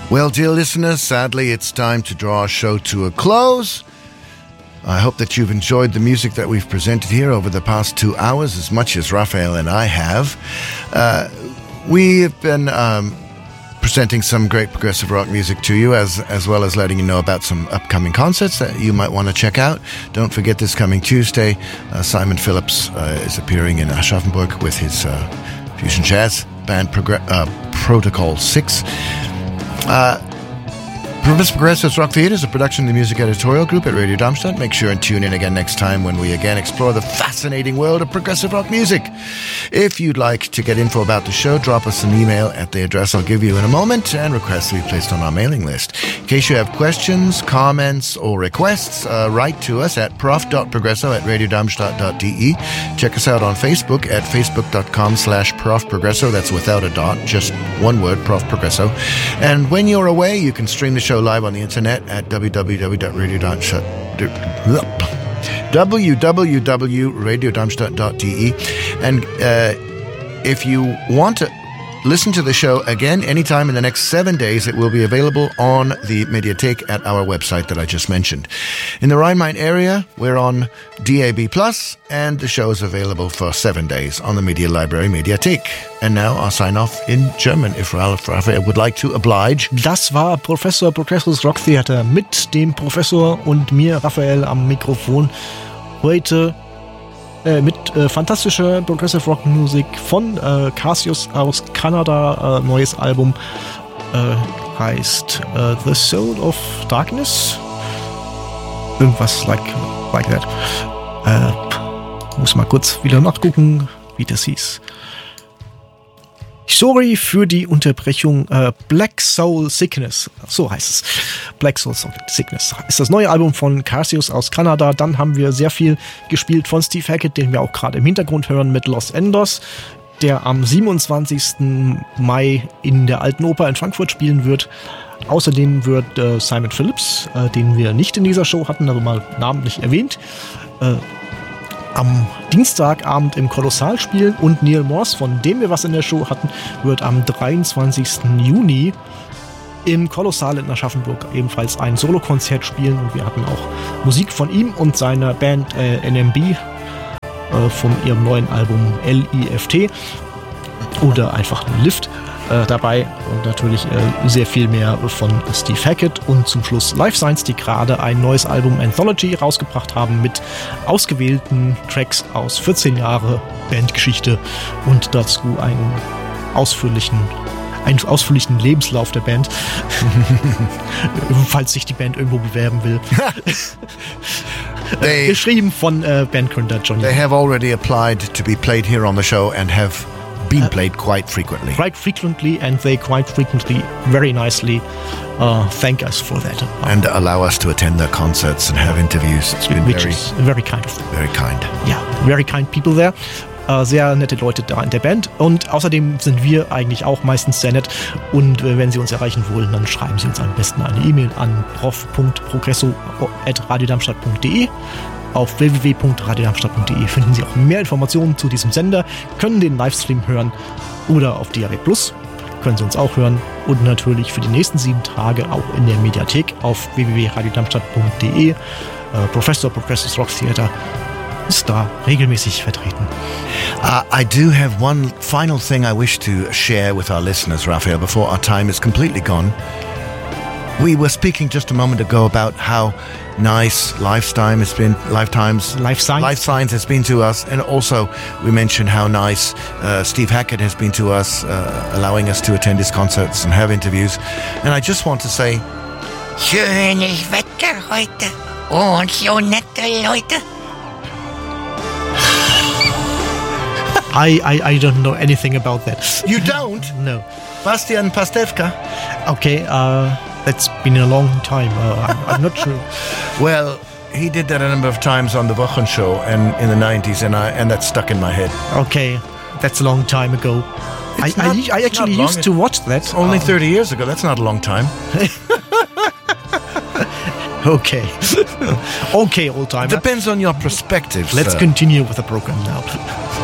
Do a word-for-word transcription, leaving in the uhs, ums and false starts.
Well, dear listeners, sadly it's time to draw our show to a close. I hope that you've enjoyed the music that we've presented here over the past two hours as much as Raphael and I have. Uh, we have been um, presenting some great progressive rock music to you, as as well as letting you know about some upcoming concerts that you might want to check out. Don't forget, this coming Tuesday, uh, Simon Phillips uh, is appearing in Aschaffenburg with his uh, fusion jazz band Progr- uh, Protocol six. Uh, Progressive Rock Theater is a production of the Music Editorial Group at Radio Darmstadt. Make sure and tune in again next time when we again explore the fascinating world of progressive rock music. If you'd like to get info about the show, drop us an email at the address I'll give you in a moment and request to be placed on our mailing list. In case you have questions, comments, or requests, uh, write to us at prof dot progresso at radio darmstadt dot d e. Check us out on Facebook at facebook.com slash profprogresso. That's without a dot, just one word, Prof Progresso. And when you're away, you can stream the show live on the internet at w w w dot radio darmstadt dot d e. And uh, if you want to listen to the show again anytime in the next seven days, it will be available on the Mediathek at our website that I just mentioned. In the Rhine-Main area, we're on D A B plus, and the show is available for seven days on the Media Library Mediathek. And now I'll sign off in German, if Ralph Raphael would like to oblige. Das war Professor Progressive Rock Theater mit dem Professor und mir, Raphael, am Mikrofon. Heute Äh, mit äh, fantastischer Progressive Rock Musik von äh, Cassius aus Kanada. Äh, neues Album äh, heißt äh, The Soul of Darkness. Irgendwas like, like that. Äh, muss mal kurz wieder nachgucken, wie das hieß. Sorry für die Unterbrechung. Äh, Black Soul Sickness, so heißt es. Black Soul Sickness ist das neue Album von Cassius aus Kanada. Dann haben wir sehr viel gespielt von Steve Hackett, den wir auch gerade im Hintergrund hören, mit Los Endos, der am siebenundzwanzigsten Mai in der Alten Oper in Frankfurt spielen wird. Außerdem wird äh, Simon Phillips, äh, den wir nicht in dieser Show hatten, aber mal namentlich erwähnt, äh, am Dienstagabend im Kolossal spielen, und Neil Morse, von dem wir was in der Show hatten, wird am dreiundzwanzigsten Juni im Kolossal in Aschaffenburg ebenfalls ein Solokonzert spielen, und wir hatten auch Musik von ihm und seiner Band äh, N M B äh, von ihrem neuen Album L I F T oder einfach ein Lift äh, dabei, und natürlich äh, sehr viel mehr von Steve Hackett und zum Schluss Life Science, die gerade ein neues Album Anthology rausgebracht haben mit ausgewählten Tracks aus vierzehn Jahre Bandgeschichte und dazu einen ausführlichen einen ausführlichen Lebenslauf der Band, falls sich die Band irgendwo bewerben will. They, Geschrieben von äh, Bandgründer Johnny. They have already applied to be played here on the show and have been played quite frequently. Quite frequently, and they quite frequently, very nicely uh, thank us for that. And allow us to attend their concerts and have interviews. It's been Which very, is very kind of them. very kind. Yeah, very kind people there. Uh, sehr nette Leute da in der Band, und außerdem sind wir eigentlich auch meistens sehr nett, und äh, wenn Sie uns erreichen wollen, dann schreiben Sie uns am besten eine E-Mail an prof punkt progresso at radio darmstadt punkt d e. Auf w w w punkt radio darmstadt punkt d e finden Sie auch mehr Informationen zu diesem Sender, können den Livestream hören, oder auf D A B plus können Sie uns auch hören, und natürlich für die nächsten sieben Tage auch in der Mediathek auf w w w punkt radio darmstadt punkt d e. Uh, Professor Progressive Rock Theater ist da regelmäßig vertreten. Uh, I do have one final thing I wish to share with our listeners, Raphael, before our time is completely gone. We were speaking just a moment ago about how nice Lifetime has been, Lifetime's Life Science. Life Science has been to us, and also we mentioned how nice uh, Steve Hackett has been to us, uh, allowing us to attend his concerts and have interviews. And I just want to say, schönes Wetter heute und so nette Leute. I, I, I don't know anything about that. you don't? No. Bastian Pastewka? Okay, uh, that's been a long time. Uh, I'm, I'm not sure. Well, he did that a number of times on the Wochenshow and in the nineties, and I and that stuck in my head. Okay, that's a long time ago. I, It's not- I, I it's actually not long. used to watch that. It's only Uh, thirty years ago. That's not a long time. Okay. Okay, old timer. Depends on your perspective. Let's sir. continue with the program now.